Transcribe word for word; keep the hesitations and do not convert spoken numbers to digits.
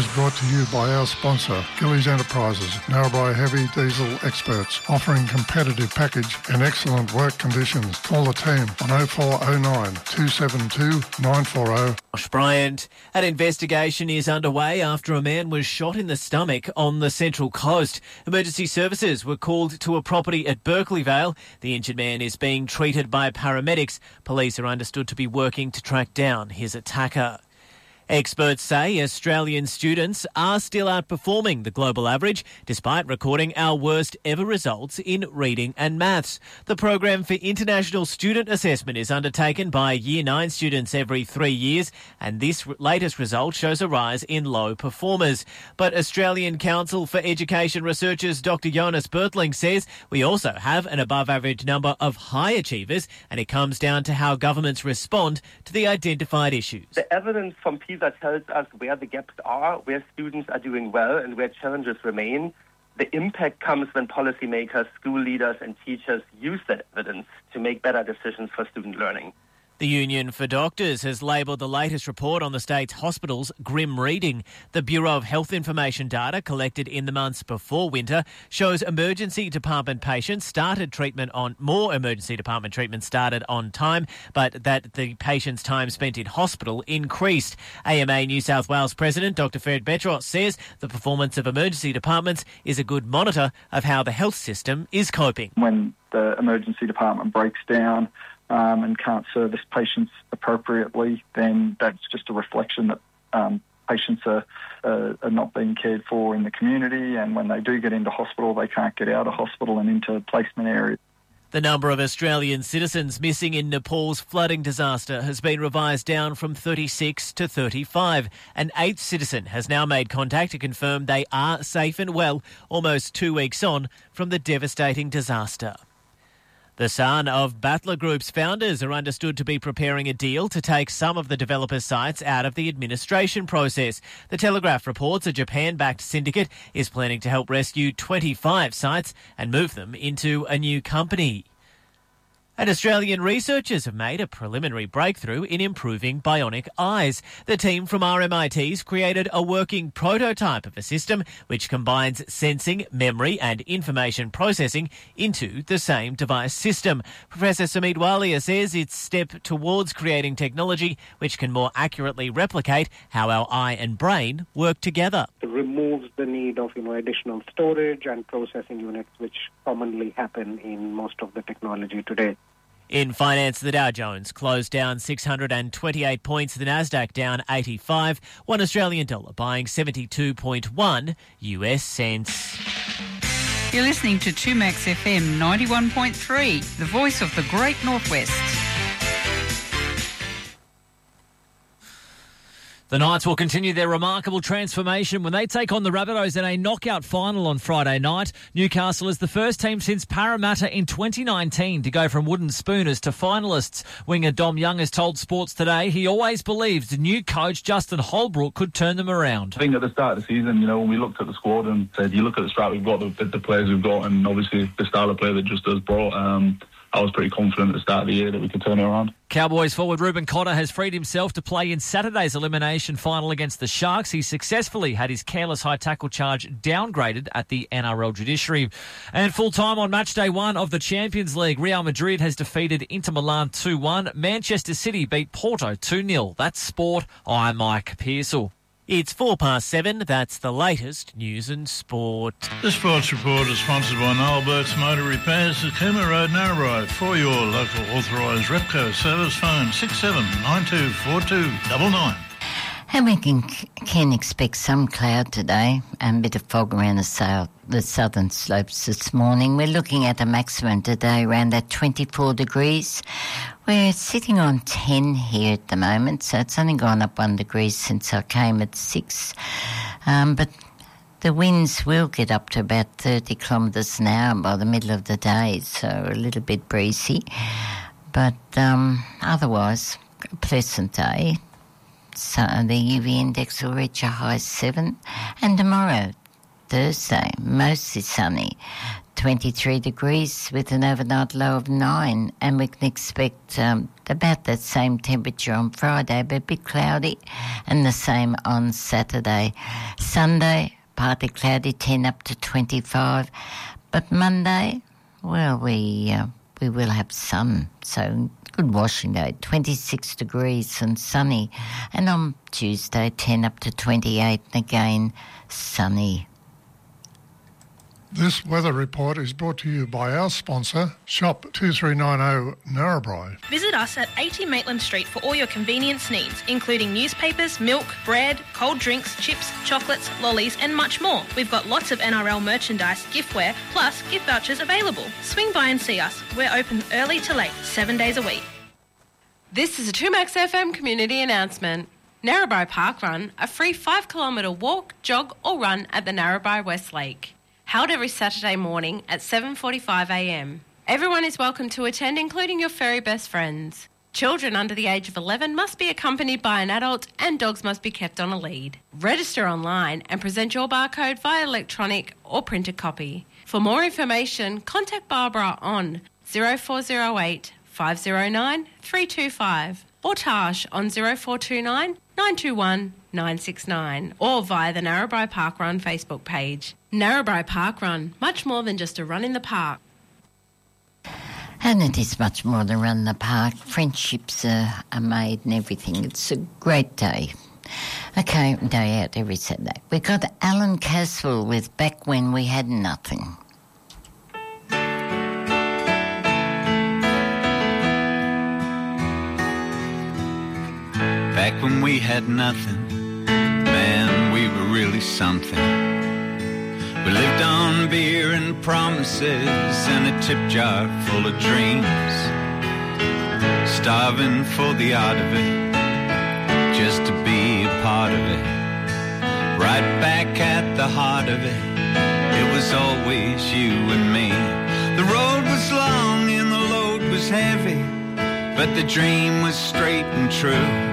is brought to you by our sponsor, Gillies Enterprises, Narrabri Heavy Diesel experts, offering competitive package and excellent work conditions. Call the team on oh four oh nine, two seven two, nine four oh. Josh Bryant. An investigation is underway after a man was shot in the stomach on the Central Coast. Emergency services were called to a property at Berkeleyvale. The injured man is being treated by paramedics. Police are understood to be working to track down his attacker. Experts say Australian students are still outperforming the global average despite recording our worst ever results in reading and maths. The program for international student assessment is undertaken by Year nine students every three years and this latest result shows a rise in low performers. But Australian Council for Education researchers Doctor Jonas Bertling says we also have an above average number of high achievers and it comes down to how governments respond to the identified issues. The evidence from PISA tells us where the gaps are, where students are doing well and where challenges remain. The impact comes when policymakers, school leaders and teachers use that evidence to make better decisions for student learning. The Union for Doctors has labelled the latest report on the state's hospitals grim reading. The Bureau of Health Information data collected in the months before winter shows emergency department patients started treatment on more emergency department treatment started on time, but that the patients' time spent in hospital increased. A M A New South Wales President Doctor Fred Betros says the performance of emergency departments is a good monitor of how the health system is coping. When the emergency department breaks down, Um, and can't service patients appropriately, then that's just a reflection that um, patients are, uh, are not being cared for in the community, and when they do get into hospital, they can't get out of hospital and into placement areas. The number of Australian citizens missing in Nepal's flooding disaster has been revised down from thirty-six to thirty-five. An eighth citizen has now made contact to confirm they are safe and well, almost two weeks on from the devastating disaster. The son of Battler Group's founders are understood to be preparing a deal to take some of the developers' sites out of the administration process. The Telegraph reports a Japan-backed syndicate is planning to help rescue twenty-five sites and move them into a new company. And Australian researchers have made a preliminary breakthrough in improving bionic eyes. The team from R M I T's created a working prototype of a system which combines sensing, memory and information processing into the same device system. Professor Sumit Walia says it's a step towards creating technology which can more accurately replicate how our eye and brain work together. It removes the need of, you know, additional storage and processing units which commonly happen in most of the technology today. In finance, the Dow Jones closed down six hundred twenty-eight points, the Nasdaq down eighty-five, one Australian dollar buying seventy-two point one U S cents. You're listening to two Max F M ninety-one point three, the voice of the Great Northwest. The Knights will continue their remarkable transformation when they take on the Rabbitohs in a knockout final on Friday night. Newcastle is the first team since Parramatta in twenty nineteen to go from wooden spooners to finalists. Winger Dom Young has told Sports Today he always believed the new coach Justin Holbrook could turn them around. I think at the start of the season, you know, when we looked at the squad and said, you look at the strat we've got, the, the players we've got, and obviously the style of play that just has brought, um, I was pretty confident at the start of the year that we could turn it around. Cowboys forward Ruben Cotter has freed himself to play in Saturday's elimination final against the Sharks. He successfully had his careless high tackle charge downgraded at the N R L judiciary. And full time on match day one of the Champions League, Real Madrid has defeated Inter Milan two one. Manchester City beat Porto two nil. That's sport. I'm Mike Pearsall. It's four past seven. That's the latest news and sport. The Sports Report is sponsored by Noel Burke's Motor Repairs at Cooma Road, Narrabri. For your local authorised Repco service, phone six seven nine two four two nine nine. And we can, can expect some cloud today and a bit of fog around the, south, the southern slopes this morning. We're looking at a maximum today around that twenty-four degrees. We're sitting on ten here at the moment, so it's only gone up one degree since I came at six. Um, but the winds will get up to about thirty kilometres an hour by the middle of the day, so a little bit breezy. But um, otherwise, a pleasant day. So the U V index will reach a high seven. And tomorrow, Thursday, mostly sunny, twenty-three degrees with an overnight low of nine, and we can expect um, about that same temperature on Friday, but a bit cloudy, and the same on Saturday. Sunday, partly cloudy, ten up to twenty-five, but Monday, well, we uh, we will have sun, so good washing day, twenty-six degrees and sunny, and on Tuesday, ten up to twenty-eight, and again sunny. This weather report is brought to you by our sponsor, Shop two three nine zero Narrabri. Visit us at eighty Maitland Street for all your convenience needs, including newspapers, milk, bread, cold drinks, chips, chocolates, lollies and much more. We've got lots of N R L merchandise, giftware, plus gift vouchers available. Swing by and see us. We're open early to late, seven days a week. This is a two Max F M community announcement. Narrabri Park Run, a free five kilometre walk, jog or run at the Narrabri West Lake. Held every Saturday morning at seven forty-five a m. Everyone is welcome to attend, including your furry best friends. Children under the age of eleven must be accompanied by an adult and dogs must be kept on a lead. Register online and present your barcode via electronic or printed copy. For more information, contact Barbara on zero four zero eight, five zero nine, three two five or Tash on zero four two nine, nine two one, nine six nine or via the Narrabri Park Run Facebook page. Narrabri Park Run, much more than just a run in the park. And it is much more than run in the park. Friendships are, are made and everything. It's a great day. Okay, day out every Saturday. We got Alan Caswell with Back When We Had Nothing. Back when we had nothing, man, we were really something. We lived on beer and promises and a tip jar full of dreams, starving for the art of it, just to be a part of it. Right back at the heart of it, it was always you and me. The road was long and the load was heavy, but the dream was straight and true.